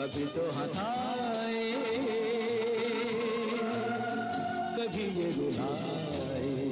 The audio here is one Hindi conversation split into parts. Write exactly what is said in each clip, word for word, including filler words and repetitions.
कभी तो हंसाए, कभी ये रुलाए।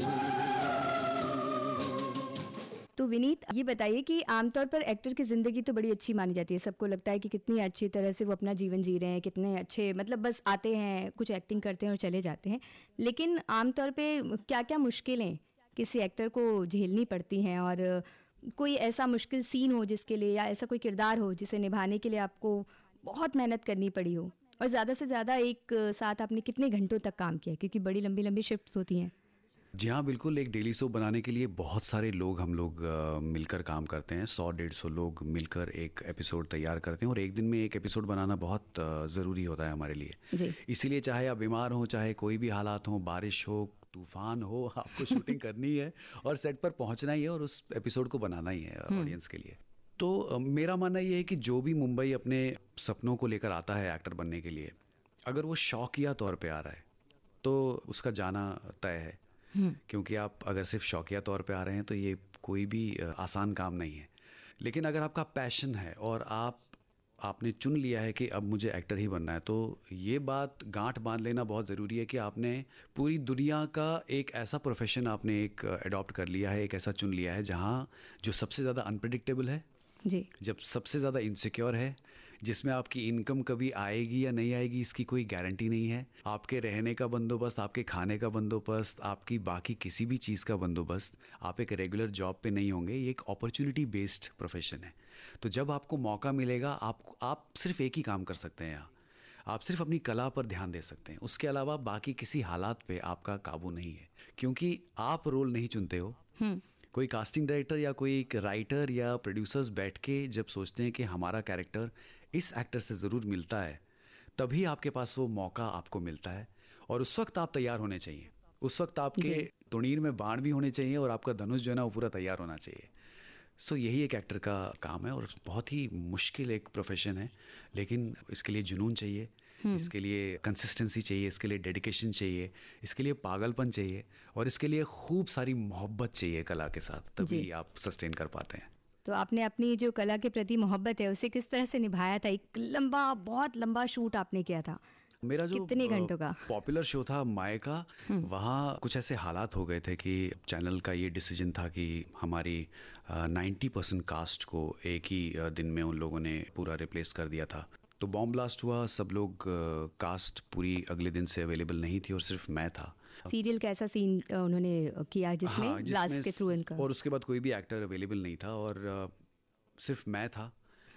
तो विनीत, ये बताइए कि आमतौर पर एक्टर की ज़िंदगी तो बड़ी अच्छी मानी जाती है, सबको लगता है कि कितनी अच्छी तरह से वो अपना जीवन जी रहे हैं, कितने अच्छे, मतलब बस आते हैं, कुछ एक्टिंग करते हैं और चले जाते हैं। लेकिन आमतौर पे क्या क्या मुश्किलें किसी एक्टर को झेलनी पड़ती हैं, और कोई ऐसा मुश्किल सीन हो जिसके लिए, या ऐसा कोई किरदार हो जिसे निभाने के लिए आपको बहुत मेहनत करनी पड़ी हो, और ज़्यादा से ज़्यादा एक साथ आपने कितने घंटों तक काम किया, क्योंकि बड़ी लंबी लंबी शिफ्ट्स होती हैं। जी हाँ, बिल्कुल। एक डेली शो बनाने के लिए बहुत सारे लोग हम लोग अ, मिलकर काम करते हैं। सौ डेढ़ सौ लोग मिलकर एक एपिसोड तैयार करते हैं, और एक दिन में एक एपिसोड बनाना बहुत अ, ज़रूरी होता है हमारे लिए। जी। इसीलिए चाहे आप बीमार हो, चाहे कोई भी हालात हो, बारिश हो, तूफान हो, आपको शूटिंग करनी है और सेट पर पहुंचना ही है और उस एपिसोड को बनाना ही है ऑडियंस के लिए। तो अ, मेरा मानना ये है कि जो भी मुंबई अपने सपनों को लेकर आता है एक्टर बनने के लिए, अगर वो शौकिया तौर पे आ रहा है तो उसका जाना तय है। क्योंकि आप अगर सिर्फ शौकिया तौर पे आ रहे हैं तो ये कोई भी अ, आसान काम नहीं है। लेकिन अगर आपका पैशन है और आप आपने चुन लिया है कि अब मुझे एक्टर ही बनना है, तो ये बात गांठ बांध लेना बहुत ज़रूरी है कि आपने पूरी दुनिया का एक ऐसा प्रोफेशन आपने एक अडॉप्ट कर लिया है, एक ऐसा चुन लिया है जहाँ जो सबसे ज़्यादा अनप्रिडिक्टेबल है, जी। जब सबसे ज़्यादा इनसिक्योर है, जिसमें आपकी इनकम कभी आएगी या नहीं आएगी इसकी कोई गारंटी नहीं है, आपके रहने का बंदोबस्त, आपके खाने का बंदोबस्त, आपकी बाकी किसी भी चीज़ का बंदोबस्त, आप एक रेगुलर जॉब पे नहीं होंगे। ये एक अपॉर्चुनिटी बेस्ड प्रोफेशन है। तो जब आपको मौका मिलेगा, आप आप सिर्फ एक ही काम कर सकते हैं यहाँ, आप सिर्फ अपनी कला पर ध्यान दे सकते हैं। उसके अलावा बाकी किसी हालात पे आपका काबू नहीं है, क्योंकि आप रोल नहीं चुनते हो। कोई कास्टिंग डायरेक्टर या कोई एक राइटर या प्रोड्यूसर्स बैठ के जब सोचते हैं कि हमारा कैरेक्टर इस एक्टर से ज़रूर मिलता है, तभी आपके पास वो मौका आपको मिलता है। और उस वक्त आप तैयार होने चाहिए। उस वक्त आपके तुणीर में बाण भी होने चाहिए और आपका धनुष जो है ना वो पूरा तैयार होना चाहिए। सो यही एक एक्टर का काम है, और बहुत ही मुश्किल एक प्रोफेशन है। लेकिन इसके लिए जुनून चाहिए, इसके लिए कंसिस्टेंसी चाहिए, इसके लिए डेडिकेशन चाहिए, इसके लिए पागलपन चाहिए, और इसके लिए खूब सारी मोहब्बत चाहिए कला के साथ, तभी आप सस्टेन कर पाते हैं। तो आपने अपनी जो कला के प्रति मोहब्बत है उसे किस तरह से निभाया था? एक लंबा, बहुत लंबा शूट आपने किया था, मेरा जो कितने घंटों का पॉपुलर शो था मायका, वहाँ कुछ ऐसे हालात हो गए थे कि चैनल का ये डिसीजन था कि हमारी नाइन्टी परसेंट कास्ट को एक ही अ, दिन में उन लोगों ने पूरा रिप्लेस कर दिया था। तो बॉम्ब ब्लास्ट हुआ, सब लोग, कास्ट पूरी अगले दिन से अवेलेबल नहीं थी और सिर्फ मैं था। सीरियल का ऐसा सीन अ, उन्होंने किया जिसमें हाँ, ब्लास्ट जिसमें के थ्रू इनका, और उसके बाद कोई भी एक्टर अवेलेबल नहीं था, और अ, सिर्फ मैं था।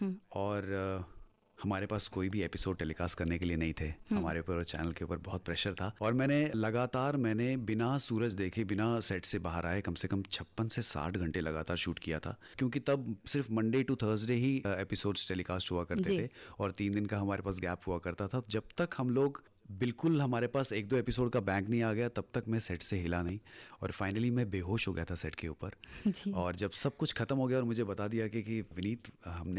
और अ, हमारे पास कोई भी एपिसोड टेलीकास्ट करने के लिए नहीं थे। हमारे ऊपर चैनल के ऊपर बहुत प्रेशर था, और मैंने लगातार मैंने बिना सूरज देखे, बिना सेट से बाहर आए, कम से कम छप्पन से साठ घंटे लगातार शूट किया था। क्योंकि तब सिर्फ Monday to Thursday he episodes telecast हुआ करते थे, और तीन दिन का हमारे पास गैप हुआ करता था। जब तक हम लोग बिल्कुल हमारे पास एक दो एपिसोड का बैंक नहीं आ गया, तब तक मैं सेट से हिला नहीं, और फाइनली मैं बेहोश हो गया था सेट के ऊपर। और जब सब कुछ खत्म हो गया और मुझे बता दिया कि, कि विनीत, हमने